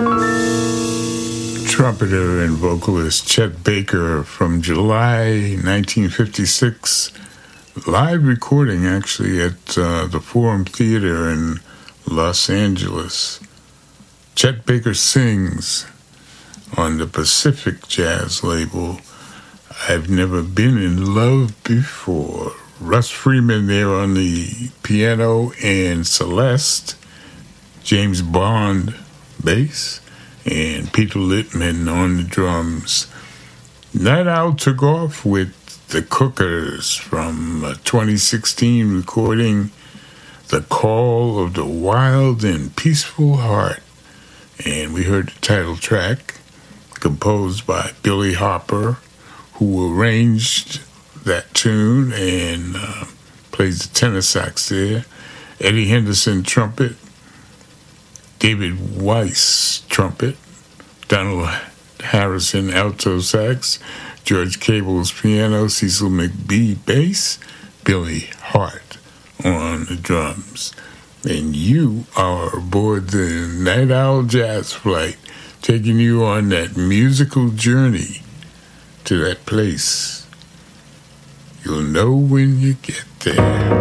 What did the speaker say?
Trumpeter and vocalist Chet Baker from July 1956, live recording actually at the Forum Theater in Los Angeles. Chet Baker sings on the Pacific Jazz label, I've Never Been in Love Before. Russ Freeman there on the piano and Celeste, James Bond bass, and Peter Littman on the drums. Night Owl took off with the Cookers from a 2016 recording, The Call of the Wild and Peaceful Heart. And we heard the title track, composed by Billy Harper, who arranged that tune and plays the tenor sax there. Eddie Henderson, trumpet. David Weiss, trumpet. Donald Harrison, alto sax. George Cable's piano. Cecil McBee, bass. Billy Hart on the drums. And you are aboard the Night Owl Jazz Flight, taking you on that musical journey to that place. You'll know when you get there.